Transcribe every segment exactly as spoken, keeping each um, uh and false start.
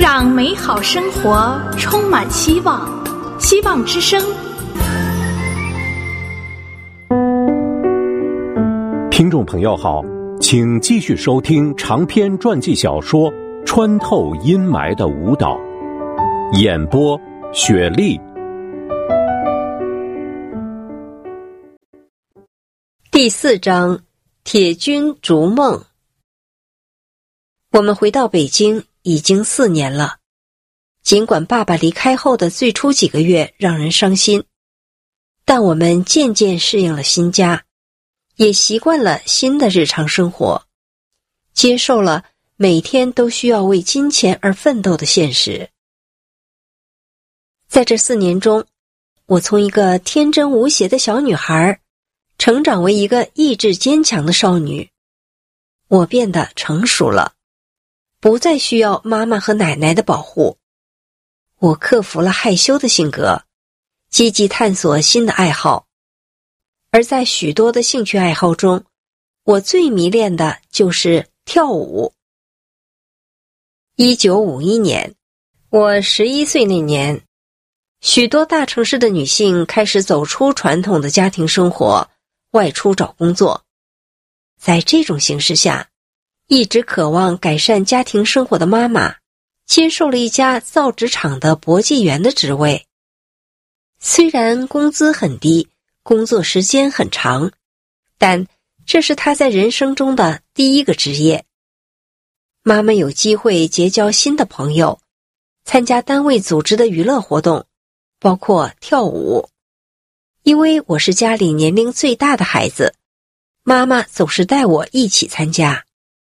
让美好生活充满希望，希望之声。 听众朋友好，请继续收听长篇传记小说《穿透阴霾的舞蹈》，演播雪莉。 第四章，铁军逐梦。我们回到北京已经四年了，尽管爸爸离开后的最初几个月让人伤心，但我们渐渐适应了新家，也习惯了新的日常生活，接受了每天都需要为金钱而奋斗的现实。在这四年中，我从一个天真无邪的小女孩成长为一个意志坚强的少女。我变得成熟了，不再需要妈妈和奶奶的保护。我克服了害羞的性格，积极探索新的爱好。而在许多的兴趣爱好中，我最迷恋的就是跳舞。一九五一年，我十一岁那年，许多大城市的女性开始走出传统的家庭生活，外出找工作。在这种形势下，一直渴望改善家庭生活的妈妈接受了一家造纸厂的簿记员的职位。虽然工资很低，工作时间很长，但这是她在人生中的第一个职业。妈妈有机会结交新的朋友，参加单位组织的娱乐活动，包括跳舞。因为我是家里年龄最大的孩子，妈妈总是带我一起参加。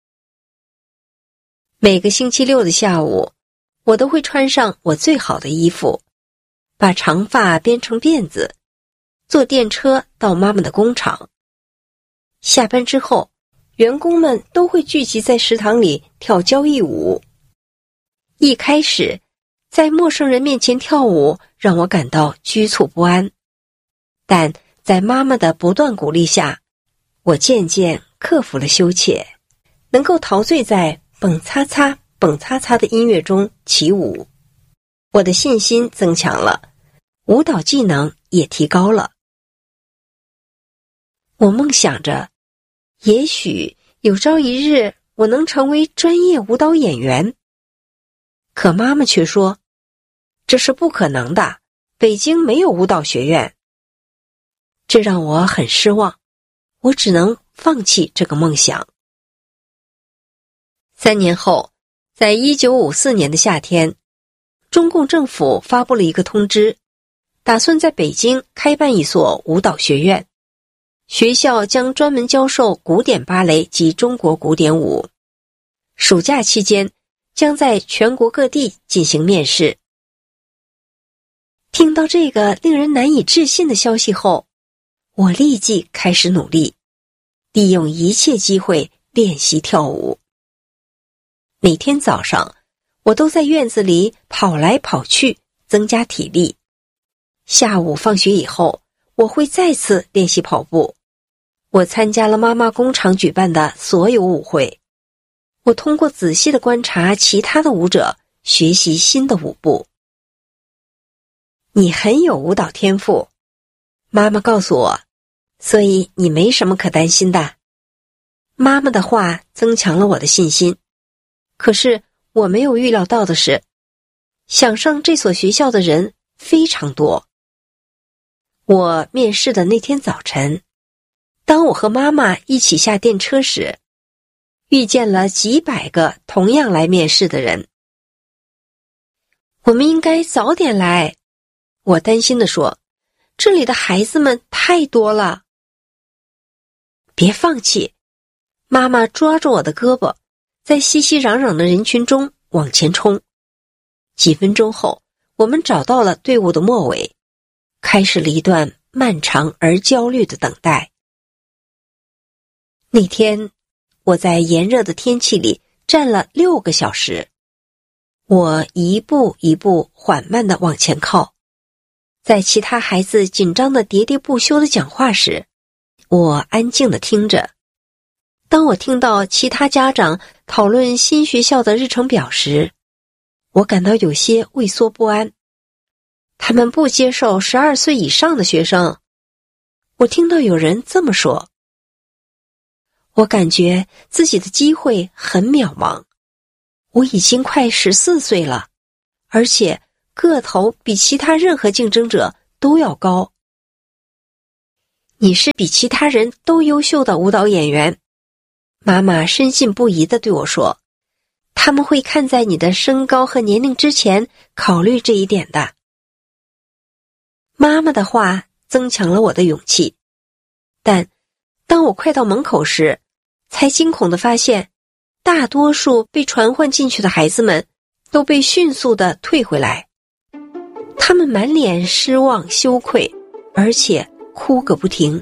每个星期六的下午，我都会穿上我最好的衣服，把长发编成辫子，坐电车到妈妈的工厂。下班之后，员工们都会聚集在食堂里跳交谊舞。一开始，在陌生人面前跳舞让我感到局促不安，但在妈妈的不断鼓励下，我渐渐克服了羞怯，能够陶醉在蹦擦擦蹦擦擦的音乐中起舞。我的信心增强了，舞蹈技能也提高了。我梦想着，也许有朝一日我能成为专业舞蹈演员。可妈妈却说，这是不可能的，北京没有舞蹈学院。这让我很失望，我只能放弃这个梦想。三年后，在一九五四年的夏天，中共政府发布了一个通知，打算在北京开办一所舞蹈学院，学校将专门教授古典芭蕾及中国古典舞。暑假期间，将在全国各地进行面试。听到这个令人难以置信的消息后，我立即开始努力，利用一切机会练习跳舞。每天早上，我都在院子里跑来跑去，增加体力。下午放学以后，我会再次练习跑步。我参加了妈妈工厂举办的所有舞会。我通过仔细的观察其他的舞者，学习新的舞步。你很有舞蹈天赋，妈妈告诉我，所以你没什么可担心的。妈妈的话增强了我的信心。可是我没有预料到的是，想上这所学校的人非常多。我面试的那天早晨，当我和妈妈一起下电车时，遇见了几百个同样来面试的人。我们应该早点来，我担心地说，这里的孩子们太多了。别放弃，妈妈抓住我的胳膊，在熙熙攘攘的人群中往前冲。几分钟后，我们找到了队伍的末尾，开始了一段漫长而焦虑的等待。那天，我在炎热的天气里站了六个小时。我一步一步缓慢地往前靠，在其他孩子紧张的喋喋不休的讲话时，我安静地听着。当我听到其他家长讨论新学校的日程表时， 我感到有些畏缩不安。他们不接受十二岁以上的学生。我听到有人这么说。我感觉自己的机会很渺茫。我已经快十四岁了，而且个头比其他任何竞争者都要高。你是比其他人都优秀的舞蹈演员，妈妈深信不疑地对我说，他们会看在你的身高和年龄之前考虑这一点的。妈妈的话增强了我的勇气，但当我快到门口时，才惊恐地发现，大多数被传唤进去的孩子们都被迅速地退回来。他们满脸失望羞愧，而且哭个不停。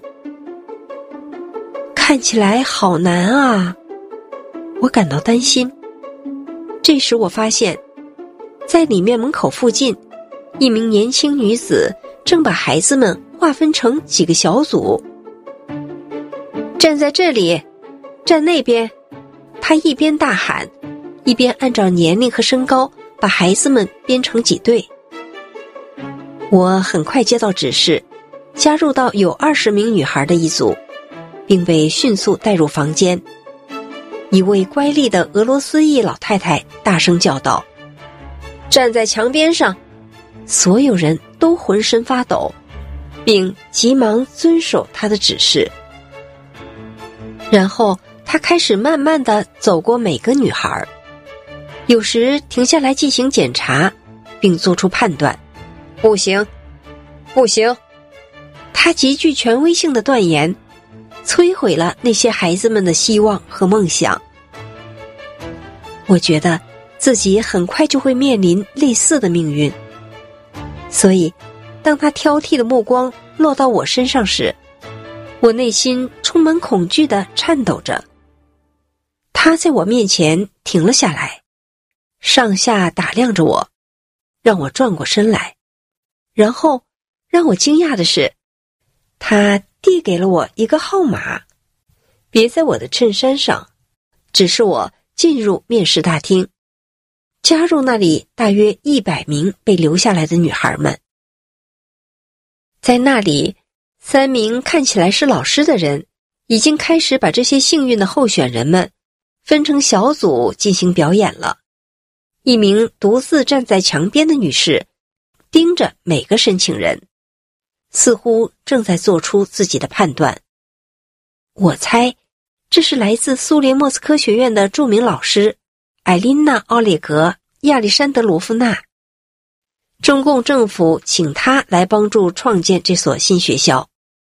看起来好难啊，我感到担心。这时我发现，在里面门口附近，一名年轻女子正把孩子们划分成几个小组。站在这里，站那边，她一边大喊，一边按照年龄和身高把孩子们编成几队。我很快接到指示，加入到有二十名女孩的一组，并被迅速带入房间。一位乖戾的俄罗斯裔老太太大声叫道：“站在墙边上！”所有人都浑身发抖，并急忙遵守她的指示。然后她开始慢慢地走过每个女孩，有时停下来进行检查，并做出判断。不行，不行！她极具权威性的断言，摧毁了那些孩子们的希望和梦想。我觉得自己很快就会面临类似的命运，所以当他挑剔的目光落到我身上时，我内心充满恐惧地颤抖着。他在我面前停了下来，上下打量着我，让我转过身来。然后让我惊讶的是，他递给了我一个号码，别在我的衬衫上，指示我进入面试大厅，加入那里大约一百名被留下来的女孩们。在那里，三名看起来是老师的人已经开始把这些幸运的候选人们分成小组进行表演了。一名独自站在墙边的女士盯着每个申请人，似乎正在做出自己的判断。我猜这是来自苏联莫斯科学院的著名老师艾琳娜·奥列格·亚历山德罗夫娜。中共政府请她来帮助创建这所新学校。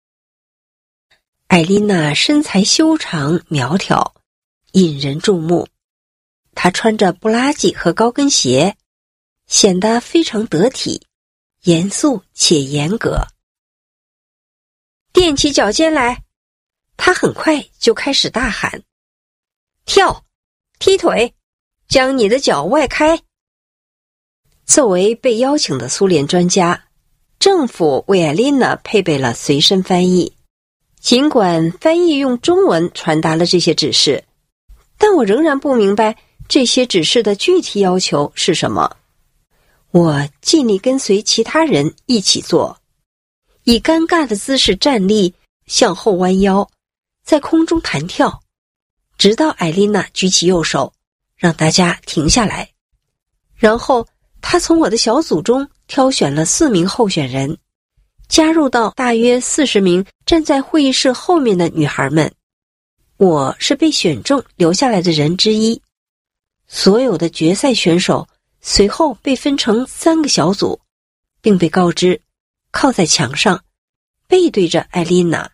艾琳娜身材修长苗条，引人注目。她穿着布拉吉和高跟鞋，显得非常得体，严肃且严格。踮起脚尖来！他很快就开始大喊：“跳，踢腿，将你的脚外开！”作为被邀请的苏联专家，政府为艾琳娜配备了随身翻译。尽管翻译用中文传达了这些指示，但我仍然不明白这些指示的具体要求是什么。我尽力跟随其他人一起做，以尴尬的姿势站立，向后弯腰，在空中弹跳，直到艾琳娜举起右手，让大家停下来。然后她从我的小组中挑选了四名候选人，加入到大约四十名站在会议室后面的女孩们。我是被选中留下来的人之一。所有的决赛选手随后被分成三个小组，并被告知靠在墙上，背对着艾琳娜。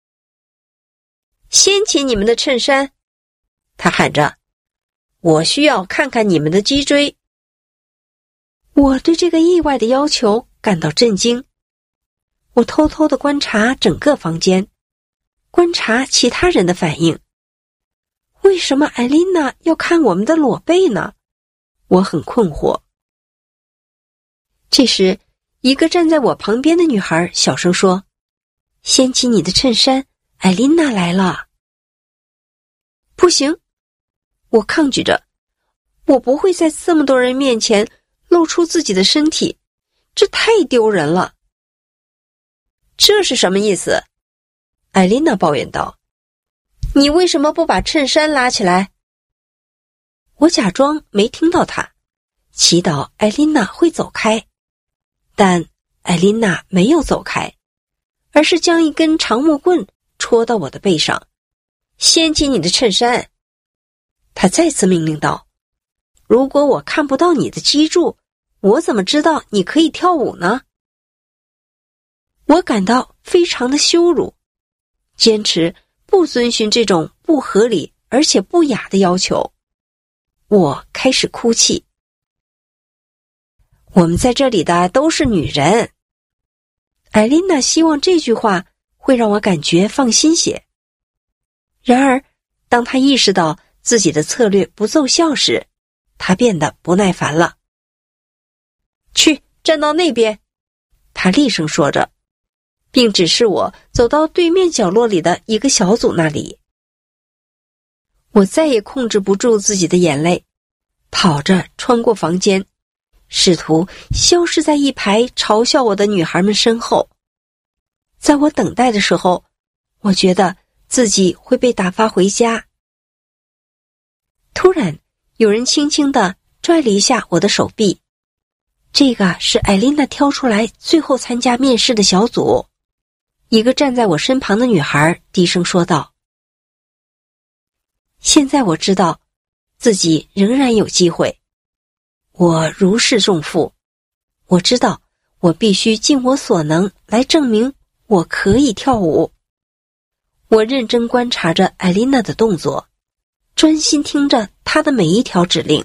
掀起你们的衬衫，他喊着，我需要看看你们的脊椎。我对这个意外的要求感到震惊。我偷偷地观察整个房间，观察其他人的反应。为什么艾琳娜要看我们的裸背呢？我很困惑。这时，一个站在我旁边的女孩小声说：“掀起你的衬衫，艾琳娜来了。”不行，我抗拒着， 我不会在这么多人面前露出自己的身体，这太丢人了。这是什么意思？艾琳娜抱怨道。你为什么不把衬衫拉起来？我假装没听到她，祈祷艾琳娜会走开，但艾琳娜没有走开，而是将一根长木棍戳到我的背上。掀起你的衬衫，她再次命令道。如果我看不到你的脊柱，我怎么知道你可以跳舞呢？我感到非常的羞辱，坚持不遵循这种不合理而且不雅的要求。我开始哭泣。我们在这里的都是女人。艾琳娜希望这句话会让我感觉放心些。然而，当她意识到自己的策略不奏效时，她变得不耐烦了。去，站到那边，她厉声说着，并指示我走到对面角落里的一个小组那里。我再也控制不住自己的眼泪，跑着穿过房间，试图消失在一排嘲笑我的女孩们身后。在我等待的时候，我觉得自己会被打发回家。突然，有人轻轻地拽了一下我的手臂，这个是艾琳娜挑出来最后参加面试的小组。一个站在我身旁的女孩低声说道：现在我知道自己仍然有机会。我如释重负，我知道我必须尽我所能来证明我可以跳舞。我认真观察着艾琳娜的动作，专心听着她的每一条指令。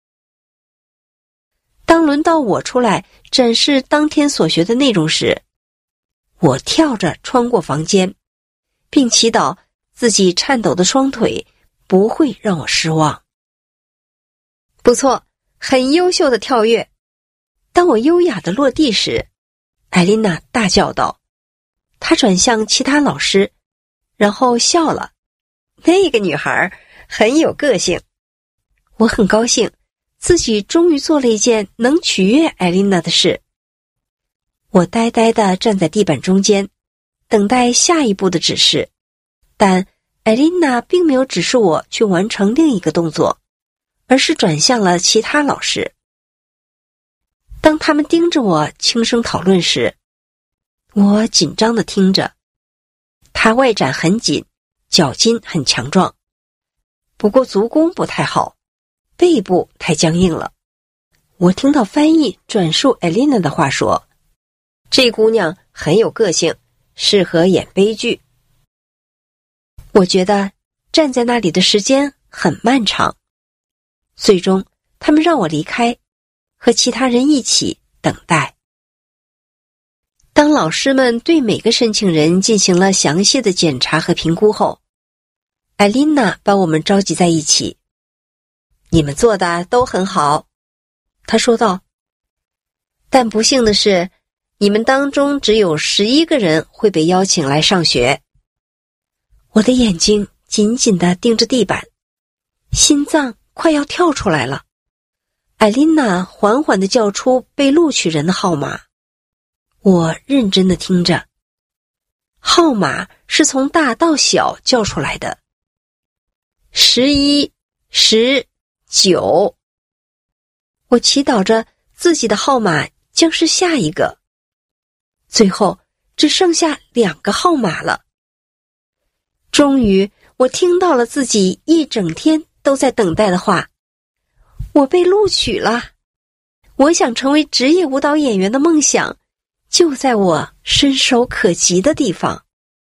当轮到我出来展示当天所学的内容时，我跳着穿过房间，并祈祷自己颤抖的双腿不会让我失望。不错，很优秀的跳跃。当我优雅地落地时，艾琳娜大叫道。她转向其他老师，然后笑了。那个女孩很有个性。我很高兴，自己终于做了一件能取悦艾琳娜的事。我呆呆地站在地板中间，等待下一步的指示，但艾琳娜并没有指示我去完成另一个动作，而是转向了其他老师。当他们盯着我轻声讨论时，我紧张地听着。她外展很紧，脚筋很强壮，不过足弓不太好，背部太僵硬了。我听到翻译转述艾琳娜的话说，这姑娘很有个性，适合演悲剧。我觉得站在那里的时间很漫长。最终，他们让我离开，和其他人一起等待。当老师们对每个申请人进行了详细的检查和评估后，艾琳娜把我们召集在一起。你们做的都很好，她说道。但不幸的是，你们当中只有十一个人会被邀请来上学。我的眼睛紧紧地盯着地板，心脏快要跳出来了。艾琳娜缓缓地叫出被录取人的号码。我认真地听着，号码是从大到小叫出来的。十一、十、九。我祈祷着自己的号码将是下一个。最后只剩下两个号码了。终于，我听到了自己一整天都在等待的话。我被录取了。我想成为职业舞蹈演员的梦想就在我伸手可及的地方。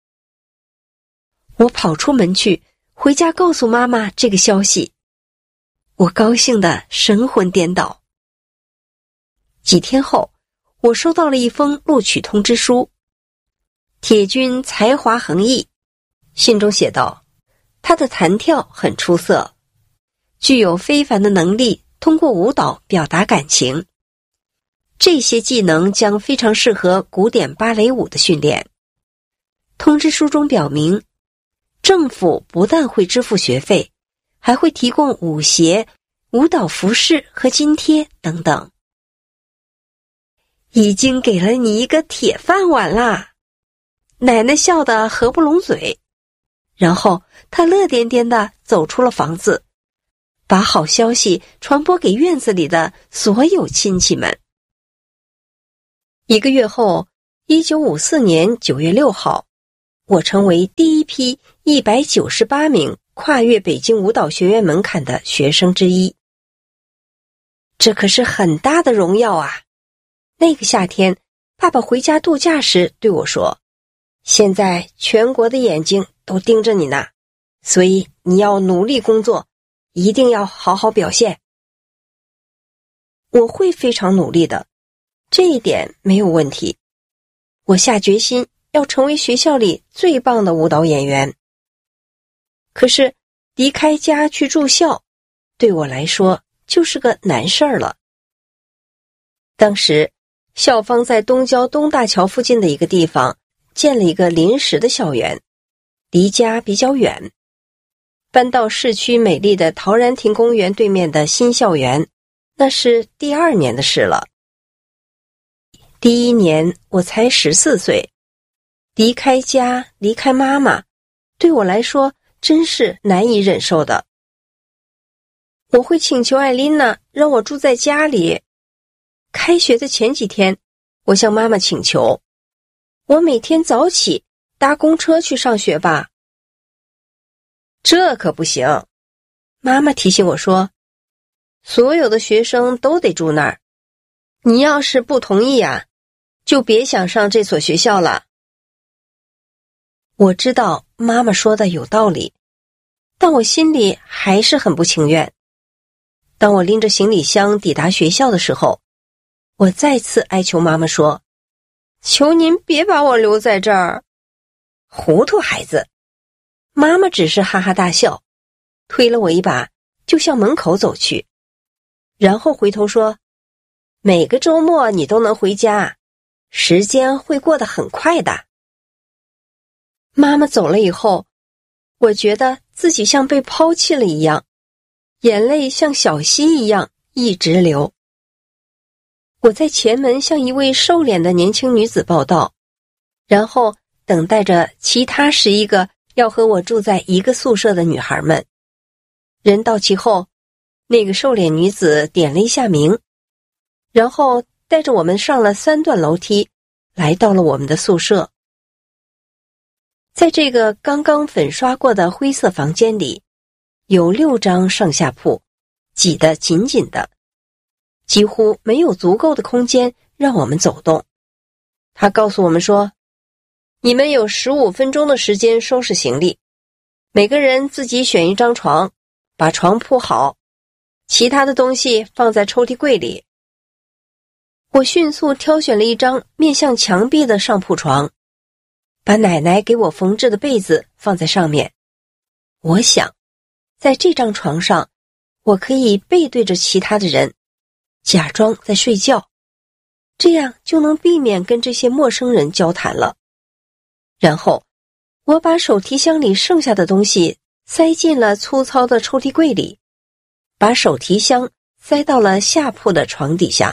我跑出门去，回家告诉妈妈这个消息。我高兴得神魂颠倒。几天后，我收到了一封录取通知书。铁军才华横溢，信中写道，他的弹跳很出色，具有非凡的能力，通过舞蹈表达感情。这些技能将非常适合古典芭蕾舞的训练。通知书中表明，政府不但会支付学费，还会提供舞鞋舞蹈服饰和津贴等等。已经给了你一个铁饭碗啦！奶奶笑得合不拢嘴，然后她乐颠颠地走出了房子，把好消息传播给院子里的所有亲戚们。一个月后，一九五四年九月六号，我成为第一批一百九十八名跨越北京舞蹈学院门槛的学生之一。这可是很大的荣耀啊！那个夏天，爸爸回家度假时对我说，现在全国的眼睛都盯着你呢，所以你要努力工作，一定要好好表现。我会非常努力的，这一点没有问题。我下决心要成为学校里最棒的舞蹈演员。可是离开家去住校，对我来说就是个难事儿了。当时校方在东郊东大桥附近的一个地方建了一个临时的校园，离家比较远。搬到市区美丽的陶然亭公园对面的新校园，那是第二年的事了。第一年我才十四岁，离开家，离开妈妈，对我来说真是难以忍受的。我会请求艾琳娜让我住在家里。开学的前几天，我向妈妈请求，我每天早起搭公车去上学吧。这可不行，妈妈提醒我说，所有的学生都得住那儿，你要是不同意啊，就别想上这所学校了。我知道妈妈说的有道理，但我心里还是很不情愿。当我拎着行李箱抵达学校的时候，我再次哀求妈妈说，求您别把我留在这儿。糊涂孩子，妈妈只是哈哈大笑，推了我一把就向门口走去，然后回头说，每个周末你都能回家，时间会过得很快的。妈妈走了以后，我觉得自己像被抛弃了一样，眼泪像小溪一样一直流。我在前门向一位瘦脸的年轻女子报道，然后等待着其他十一个要和我住在一个宿舍的女孩们。人到齐后，那个瘦脸女子点了一下名，然后带着我们上了三段楼梯，来到了我们的宿舍。在这个刚刚粉刷过的灰色房间里，有六张上下铺，挤得紧紧的，几乎没有足够的空间让我们走动。他告诉我们说，你们有十五分钟的时间收拾行李，每个人自己选一张床，把床铺好，其他的东西放在抽屉柜里。我迅速挑选了一张面向墙壁的上铺床，把奶奶给我缝制的被子放在上面。我想，在这张床上，我可以背对着其他的人，假装在睡觉，这样就能避免跟这些陌生人交谈了。然后，我把手提箱里剩下的东西塞进了粗糙的抽屉柜里，把手提箱塞到了下铺的床底下。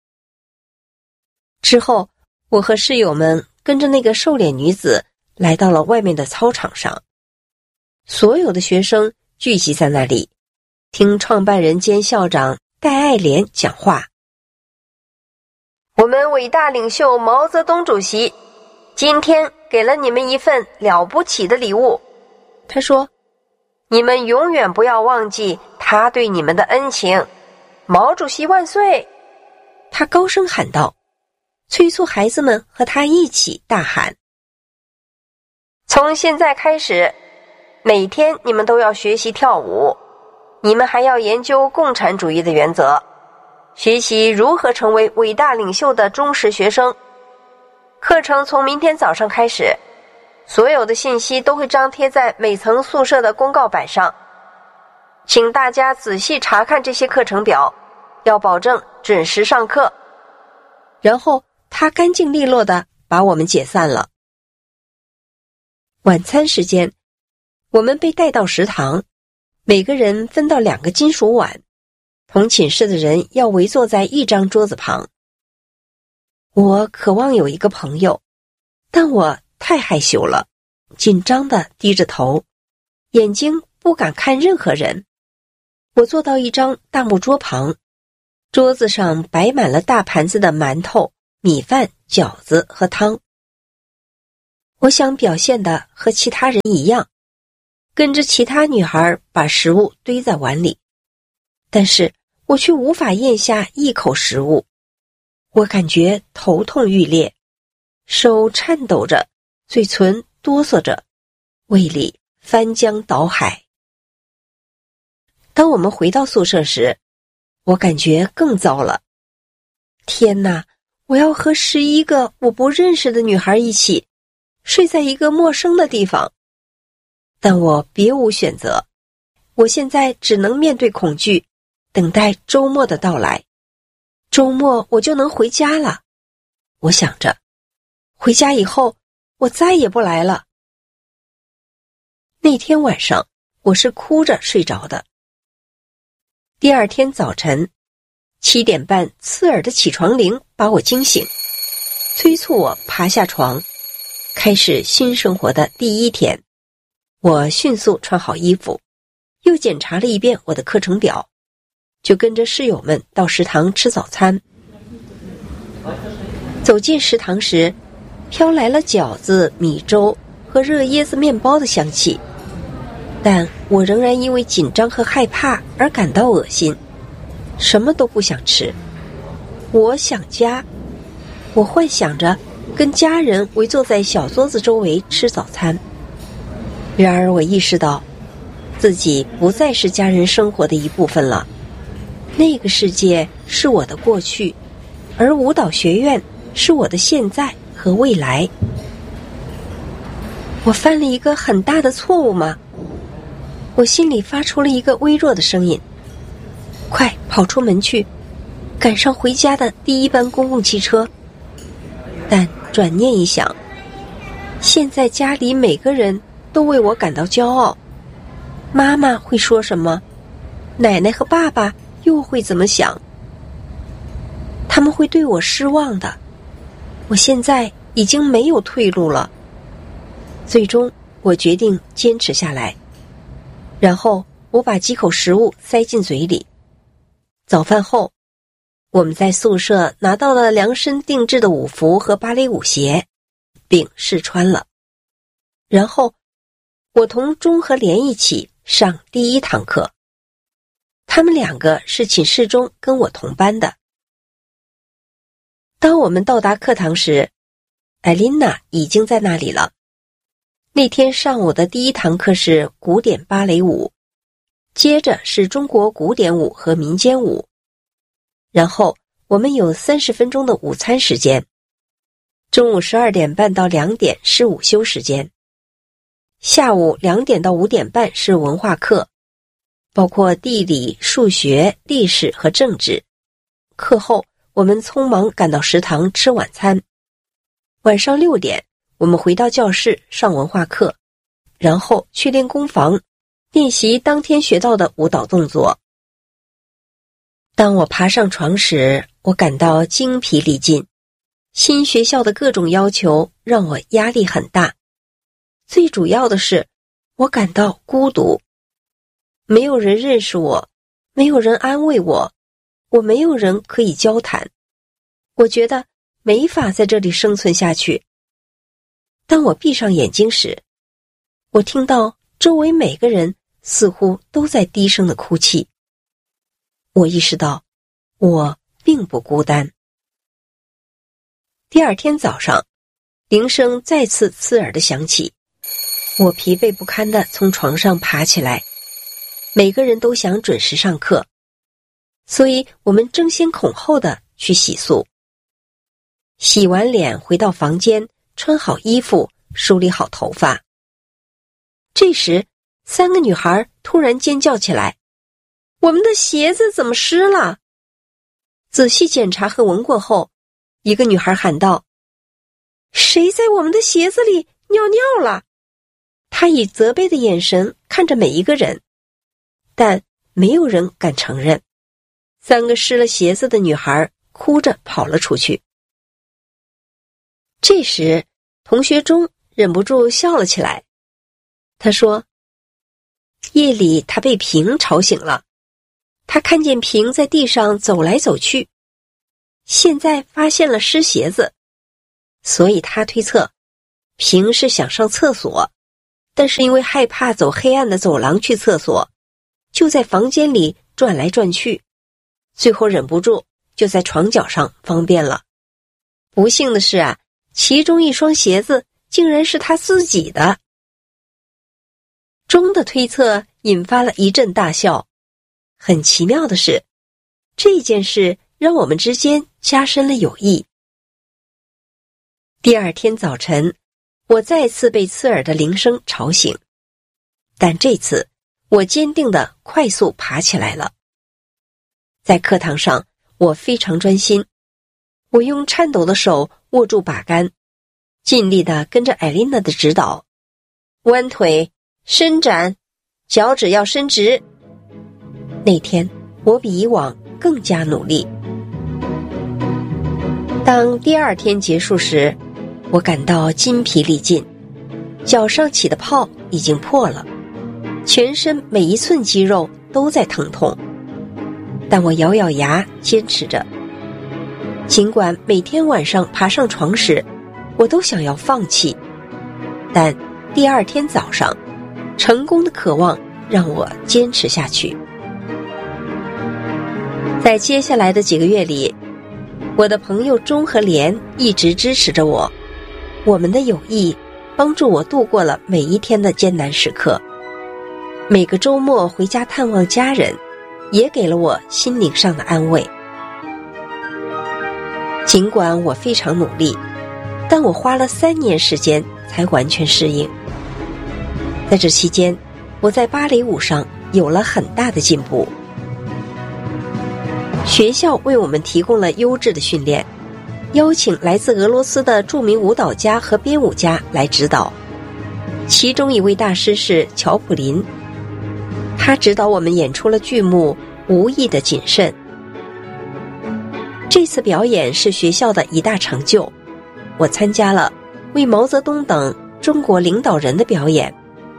之后，我和室友们跟着那个瘦脸女子来到了外面的操场上。所有的学生聚集在那里，听创办人兼校长戴爱莲讲话。我们伟大领袖毛泽东主席今天给了你们一份了不起的礼物。他说，你们永远不要忘记他对你们的恩情。毛主席万岁！他高声喊道，催促孩子们和他一起大喊。从现在开始，每天你们都要学习跳舞，你们还要研究共产主义的原则，学习如何成为伟大领袖的忠实学生。课程从明天早上开始，所有的信息都会张贴在每层宿舍的公告板上，请大家仔细查看这些课程表，要保证准时上课。然后他干净利落地把我们解散了。晚餐时间，我们被带到食堂，每个人分到两个金属碗， 同寝室的人要围坐在一张桌子旁。我渴望有一个朋友，但我太害羞了，紧张地低着头，眼睛不敢看任何人。我坐到一张大木桌旁，桌子上摆满了大盘子的馒头、米饭、饺子和汤。我想表现的和其他人一样，跟着其他女孩把食物堆在碗里，但是我却无法咽下一口食物。我感觉头痛欲裂，手颤抖着，嘴唇哆嗦着，胃里翻江倒海。当我们回到宿舍时，我感觉更糟了。天哪，我要和十一个我不认识的女孩一起睡在一个陌生的地方。但我别无选择，我现在只能面对恐惧，等待周末的到来。周末我就能回家了，我想着，回家以后我再也不来了。那天晚上我是哭着睡着的。第二天早晨七点半，刺耳的起床铃把我惊醒，催促我爬下床，开始新生活的第一天。我迅速穿好衣服，又检查了一遍我的课程表，就跟着室友们到食堂吃早餐。走进食堂时，飘来了饺子、米粥和热椰子面包的香气，但我仍然因为紧张和害怕而感到恶心，什么都不想吃。我想家，我幻想着跟家人围坐在小桌子周围吃早餐。然而我意识到，自己不再是家人生活的一部分了。那个世界是我的过去，而舞蹈学院是我的现在和未来。我犯了一个很大的错误吗？我心里发出了一个微弱的声音，快跑出门去，赶上回家的第一班公共汽车。但转念一想，现在家里每个人都为我感到骄傲，妈妈会说什么？奶奶和爸爸又会怎么想？他们会对我失望的。我现在已经没有退路了。最终我决定坚持下来，然后我把几口食物塞进嘴里。早饭后，我们在宿舍拿到了量身定制的舞服和芭蕾舞鞋，并试穿了。然后我同钟和莲一起上第一堂课，他们两个是寝室中跟我同班的。当我们到达课堂时，艾琳娜已经在那里了。那天上午的第一堂课是古典芭蕾舞，接着是中国古典舞和民间舞，然后我们有三十分钟的午餐时间。中午十二点半到两点是午休时间，下午两点到五点半是文化课，包括地理、数学、历史和政治。课后我们匆忙赶到食堂吃晚餐。晚上六点，我们回到教室上文化课，然后去练功房，练习当天学到的舞蹈动作。当我爬上床时，我感到精疲力尽。新学校的各种要求让我压力很大，最主要的是，我感到孤独。没有人认识我，没有人安慰我，我没有人可以交谈。我觉得没法在这里生存下去。当我闭上眼睛时，我听到周围每个人似乎都在低声的哭泣。我意识到，我并不孤单。第二天早上，铃声再次刺耳地响起，我疲惫不堪地从床上爬起来。每个人都想准时上课，所以我们争先恐后地去洗漱。洗完脸回到房间，穿好衣服，梳理好头发。这时，三个女孩突然尖叫起来：“我们的鞋子怎么湿了？”仔细检查和闻过后，一个女孩喊道：“谁在我们的鞋子里尿尿了？”她以责备的眼神看着每一个人，但没有人敢承认。 三个湿了鞋子的女孩哭着跑了出去。这时，同学钟忍不住笑了起来。他说，夜里他被平吵醒了，他看见平在地上走来走去，现在发现了湿鞋子，所以他推测平是想上厕所，但是因为害怕走黑暗的走廊去厕所，就在房间里转来转去，最后忍不住就在床角上方便了。不幸的是啊，其中一双鞋子竟然是他自己的。钟的推测引发了一阵大笑。很奇妙的是，这件事让我们之间加深了友谊。第二天早晨，我再次被刺耳的铃声吵醒，但这次我坚定地快速爬起来了。在课堂上，我非常专心，我用颤抖的手握住把杆，尽力地跟着艾琳娜的指导，弯腿，伸展，脚趾要伸直。那天我比以往更加努力。当第二天结束时，我感到筋疲力尽，脚上起的泡已经破了，全身每一寸肌肉都在疼痛，但我咬咬牙坚持着。尽管每天晚上爬上床时我都想要放弃，但第二天早上成功的渴望让我坚持下去。在接下来的几个月里，我的朋友钟和莲一直支持着我，我们的友谊帮助我度过了每一天的艰难时刻。每个周末回家探望家人，也给了我心灵上的安慰。尽管我非常努力，但我花了三年时间才完全适应。在这期间，我在芭蕾舞上有了很大的进步。学校为我们提供了优质的训练，邀请来自俄罗斯的著名舞蹈家和编舞家来指导。其中一位大师是乔普林，他指导我们演出了剧目《无意的谨慎》。这次表演是学校的一大成就，我参加了为毛泽东等中国领导人的表演。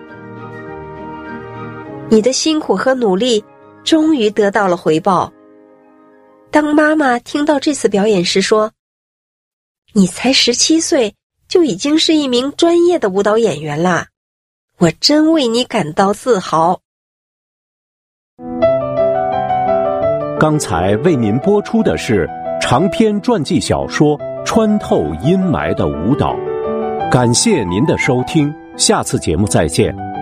你的辛苦和努力终于得到了回报。当妈妈听到这次表演时说，你才十七岁就已经是一名专业的舞蹈演员啦，我真为你感到自豪。 刚才为您播出的是长篇传记小说《穿透阴霾的舞蹈》，感谢您的收听，下次节目再见。